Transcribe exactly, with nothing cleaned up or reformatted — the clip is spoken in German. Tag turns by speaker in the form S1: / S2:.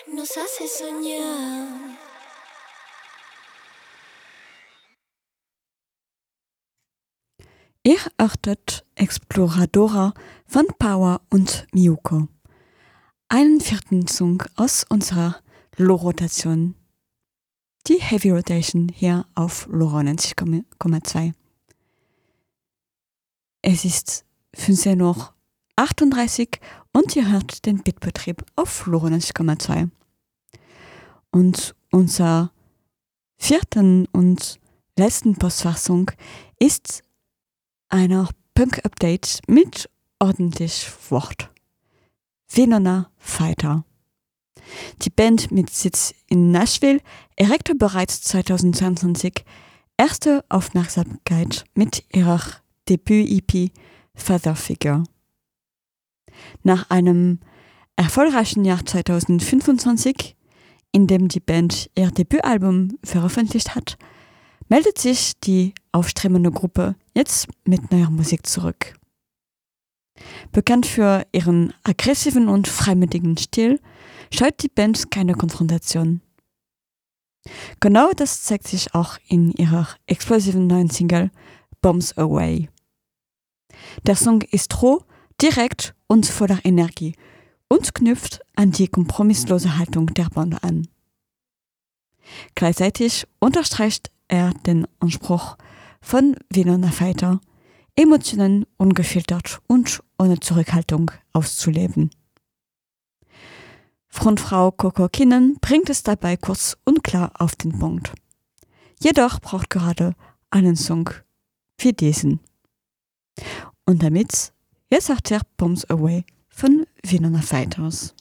S1: Nos hace soñar.
S2: Ihr hörtet Exploradora von Power und Miyuko. Einen vierten Song aus unserer Low-Rotation. Die Heavy Rotation hier auf Lora neunzig Komma zwei. Es ist fünfzehn Uhr achtunddreißig und ihr hört den Bitbetrieb auf Lora neunzig Komma zwei. Und unser vierten und letzten Postfassung ist einer Punk-Update mit ordentlich Wort. Venona Fighter. Die Band mit Sitz in Nashville erregte bereits zweitausendzweiundzwanzig erste Aufmerksamkeit mit ihrer Debüt-E P Father Figure. Nach einem erfolgreichen Jahr zweitausendfünfundzwanzig, in dem die Band ihr Debütalbum veröffentlicht hat, meldet sich die aufstrebende Gruppe jetzt mit neuer Musik zurück. Bekannt für ihren aggressiven und freimütigen Stil, scheut die Band keine Konfrontation. Genau das zeigt sich auch in ihrer explosiven neuen Single Bombs Away. Der Song ist roh, direkt und voller Energie und knüpft an die kompromisslose Haltung der Band an. Gleichzeitig unterstreicht er den Anspruch von Venona Fighter, Emotionen ungefiltert und ohne Zurückhaltung auszuleben. Frontfrau Coco Kinnan bringt es dabei kurz und klar auf den Punkt. Jedoch braucht gerade einen Song wie diesen. Und damit, jetzt sagt er Bombs Away von Venona Fighters.